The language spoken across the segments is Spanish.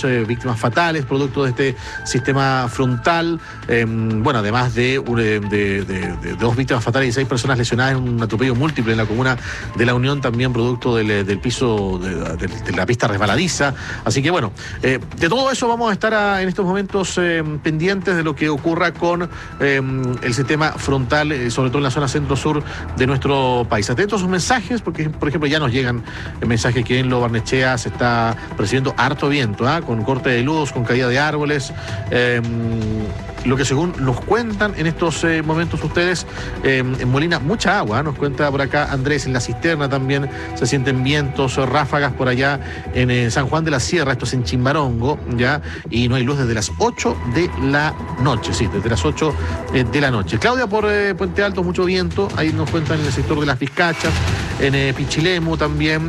2 víctimas fatales, producto de este sistema frontal. Bueno, además de 2 víctimas fatales y 6 personas lesionadas en un atropello múltiple en la comuna de La Unión, también producto del piso de la pista resbaladiza. Así que bueno, de todo eso vamos a estar en estos momentos pendientes de lo que ocurra con el sistema frontal, sobre todo en la zona centro-sur de nuestro país. Atentos a sus mensajes, porque por ejemplo ya nos llegan mensajes que en Lo Barnechea se está percibiendo harto viento, con corte de luz, con caída de árboles. Lo que según nos cuentan en estos momentos ustedes, en Molina mucha agua, nos cuenta por acá Andrés, en la cisterna también se sienten vientos, ráfagas por allá en San Juan de la Sierra, esto es en Chimbarongo, ya, y no hay luz desde las 8 de la noche, sí, desde las 8 de la noche. Claudia, por Puente Alto, mucho viento, ahí nos cuentan en el sector de las Vizcachas, en Pichilemu también,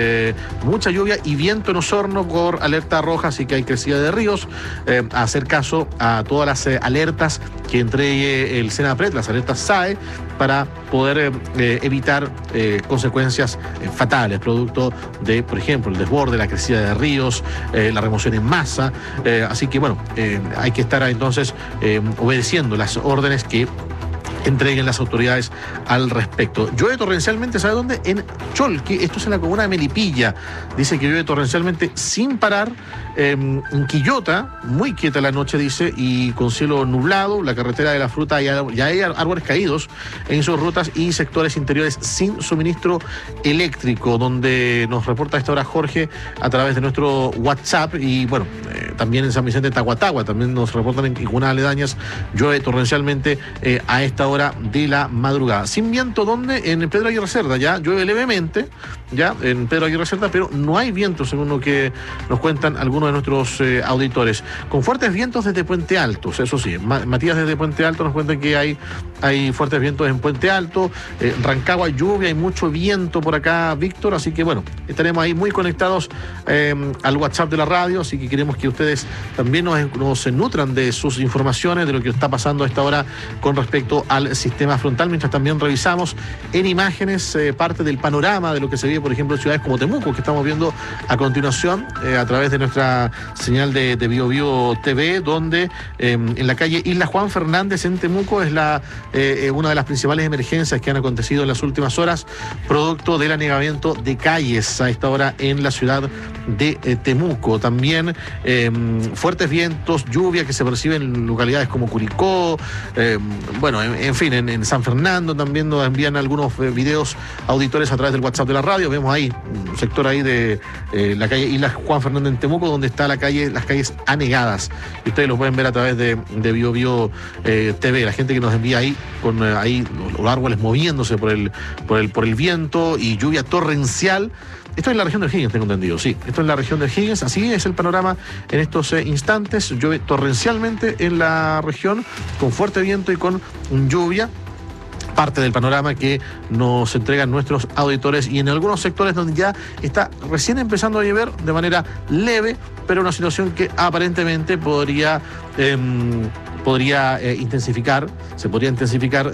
mucha lluvia y viento en Osorno por alerta roja, así que hay crecida de ríos, a hacer caso a todas las alertas que entregue el Senapred, las alertas SAE, para poder evitar consecuencias fatales, producto de, por ejemplo, el desborde, la crecida de ríos, la remoción en masa. Así que bueno, hay que estar entonces obedeciendo las órdenes que entreguen las autoridades al respecto. Llueve torrencialmente, ¿sabe dónde? En Cholque, esto es en la comuna de Melipilla. Dice que llueve torrencialmente sin parar. En Quillota, muy quieta la noche, dice, y con cielo nublado. La carretera de la Fruta, ya hay árboles caídos en sus rutas y sectores interiores sin suministro eléctrico, donde nos reporta a esta hora Jorge a través de nuestro WhatsApp. Y bueno, también en San Vicente de Tahuatahua, también nos reportan en comunas aledañas, llueve torrencialmente a esta hora de la madrugada. Sin viento, ¿dónde? En Pedro Aguirre Cerda, ya llueve levemente, ya en Pedro Aguirre Cerda, pero no hay viento, según lo que nos cuentan algunos de nuestros auditores. Con fuertes vientos desde Puente Alto, eso sí, Matías desde Puente Alto nos cuenta que hay fuertes vientos en Puente Alto, Rancagua, lluvia y mucho viento por acá, Víctor, así que bueno, estaremos ahí muy conectados al WhatsApp de la radio, así que queremos que ustedes también nos nutran de sus informaciones, de lo que está pasando a esta hora con respecto al sistema frontal, mientras también revisamos en imágenes parte del panorama de lo que se vive, por ejemplo, en ciudades como Temuco, que estamos viendo a continuación a través de nuestra señal de Bio Bio TV, donde en la calle Isla Juan Fernández en Temuco es una de las principales emergencias que han acontecido en las últimas horas, producto del anegamiento de calles a esta hora en la ciudad de Temuco. También fuertes vientos, lluvia que se percibe en localidades como Curicó, bueno, en fin, en San Fernando también nos envían algunos videos auditores a través del WhatsApp de la radio. Vemos ahí un sector ahí de la calle Isla Juan Fernández en Temuco, donde está las calles anegadas. Y ustedes lo pueden ver a través de Bio Bio TV. La gente que nos envía ahí, con ahí los árboles moviéndose por el viento y lluvia torrencial. Esto es la región de O'Higgins, tengo entendido, sí. Esto es la región de O'Higgins, así es el panorama en estos instantes. Llueve torrencialmente en la región, con fuerte viento y con lluvia. Parte del panorama que nos entregan nuestros auditores, y en algunos sectores donde ya está recién empezando a llover de manera leve, pero una situación que aparentemente podría intensificar, se podría intensificar.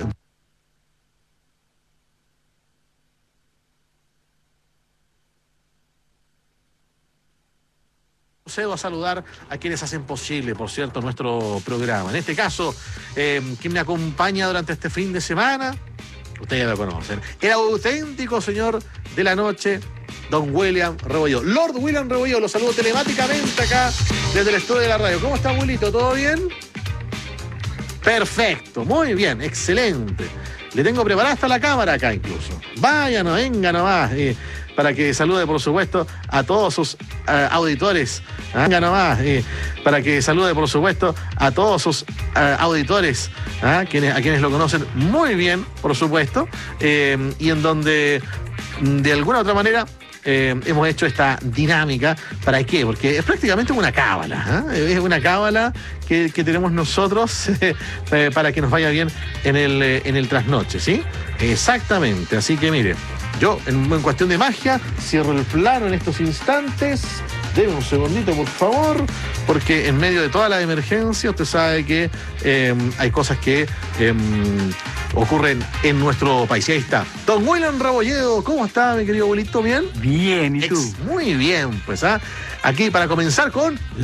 Procedo a saludar a quienes hacen posible, por cierto, nuestro programa. En este caso, quien me acompaña durante este fin de semana, ustedes ya lo conocen, el auténtico señor de la noche, don William Rebolledo. Lord William Rebolledo, lo saludo telemáticamente acá desde el estudio de la radio. ¿Cómo está, Wilito? ¿Todo bien? Perfecto, muy bien, excelente. Le tengo preparada hasta la cámara acá incluso. Váyanos, venga nomás. Para que salude, por supuesto, a todos sus auditores. Venga nomás, para que salude, por supuesto, a todos sus auditores, a quienes lo conocen muy bien, por supuesto, y en donde, de alguna u otra manera, hemos hecho esta dinámica. ¿Para qué? Porque es prácticamente una cábala, es una cábala que tenemos nosotros para que nos vaya bien en el trasnoche, ¿sí? Exactamente, así que mire, yo en cuestión de magia cierro el plano en estos instantes. Deme un segundito, por favor, porque en medio de toda la emergencia usted sabe que hay cosas que ocurren en nuestro país. Y ahí está. Don William Rebolledo, ¿cómo está, mi querido abuelito? ¿Bien? Bien, ¿y tú? Muy bien, pues, aquí para comenzar con